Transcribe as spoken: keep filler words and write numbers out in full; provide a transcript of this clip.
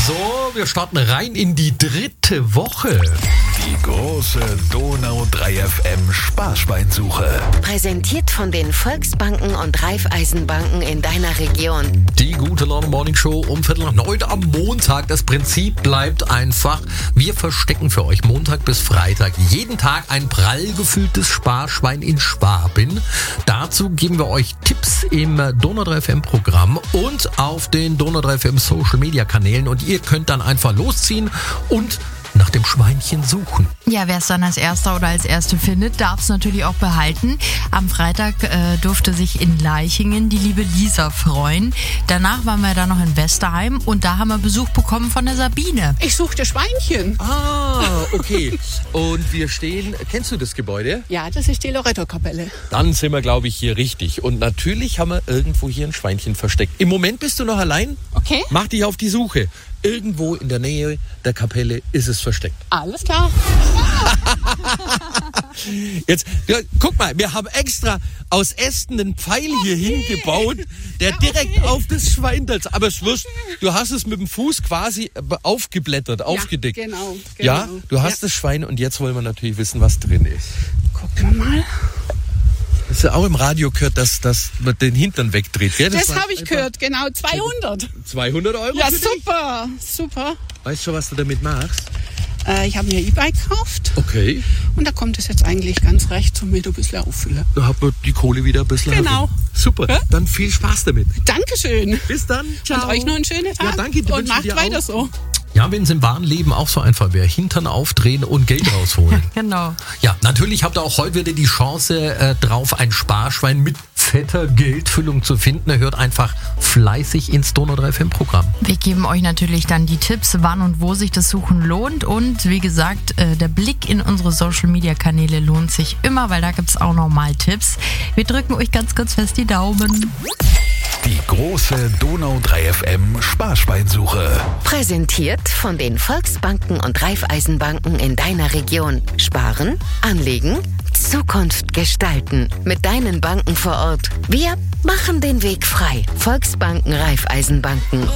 So, wir starten rein in die dritte Woche. Die große Donau drei F M Sparschweinsuche. Präsentiert von den Volksbanken und Raiffeisenbanken in deiner Region. Die gute Laune Morning Show um Viertel nach neun am Montag. Das Prinzip bleibt einfach. Wir verstecken für euch Montag bis Freitag jeden Tag ein prall gefülltes Sparschwein in Schwaben. Dazu geben wir euch Tipps im Donau drei F M Programm und auf den Donau drei F M Social Media Kanälen. Und ihr könnt dann einfach losziehen und nach dem Schweinchen suchen. Ja, wer es dann als Erster oder als Erste findet, darf es natürlich auch behalten. Am Freitag äh, durfte sich in Leichingen die liebe Lisa freuen. Danach waren wir dann noch in Westerheim und da haben wir Besuch bekommen von der Sabine. Ich suchte Schweinchen. Ah, okay. Und wir stehen, kennst du das Gebäude? Ja, das ist die Loretto-Kapelle. Dann sind wir, glaube ich, hier richtig. Und natürlich haben wir irgendwo hier ein Schweinchen versteckt. Im Moment bist du noch allein. Okay. Mach dich auf die Suche. Irgendwo in der Nähe der Kapelle ist es versteckt. Alles klar. Jetzt, ja, guck mal, wir haben extra aus Ästen einen Pfeil hier hingebaut, der direkt auf das Schwein da. Aber es wirst, du hast es mit dem Fuß quasi aufgeblättert, aufgedeckt. Ja, genau, genau. Ja, du hast Ja. das Schwein und jetzt wollen wir natürlich wissen, was drin ist. Gucken wir mal. Hast du auch im Radio gehört, dass, dass man den Hintern wegdreht, gell? Das, war habe ich einfach gehört, genau. zweihundert. zweihundert Euro Ja, für dich? super, super. Weißt du schon, was du damit machst? Äh, ich habe mir ein E-Bike gekauft Okay. und da kommt es jetzt eigentlich ganz recht, somit ein bisschen auffüllen. Da hat man die Kohle wieder ein bisschen. Genau. herum. Super, Ja? dann viel Spaß damit. Dankeschön. Bis dann. Ciao. Und euch noch einen schönen Tag. Ja, danke. Und wünsche macht dir weiter auch. so. Ja, wenn es im wahren Leben auch so einfach wäre. Hintern aufdrehen und Geld rausholen. Genau. Ja, natürlich habt ihr auch heute wieder die Chance äh, drauf, ein Sparschwein mit fetter Geldfüllung zu finden. Hört einfach fleißig ins Donau drei F M Programm. Wir geben euch natürlich dann die Tipps, wann und wo sich das Suchen lohnt. Und wie gesagt, äh, der Blick in unsere Social-Media-Kanäle lohnt sich immer, weil da gibt es auch nochmal Tipps. Wir drücken euch ganz, ganz fest die Daumen. Die große Donau drei F M Sparschweinsuche. Präsentiert von den Volksbanken und Raiffeisenbanken in deiner Region. Sparen, anlegen, Zukunft gestalten. Mit deinen Banken vor Ort. Wir machen den Weg frei. Volksbanken, Raiffeisenbanken.